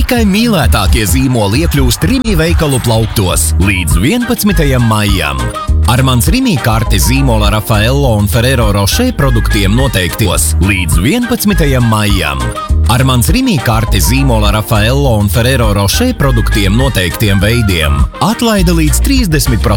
Tikai mīlētākie zīmoli iekļūst Rimi veikalu plauktos līdz 11. maijam. Armands Rimi karte zīmola Raffaello un Ferrero Rocher produktiem noteiktos līdz 11. maijam. Armands Rimi karte zīmola Raffaello un Ferrero Rocher produktiem noteiktiem veidiem atlaide līdz 30%.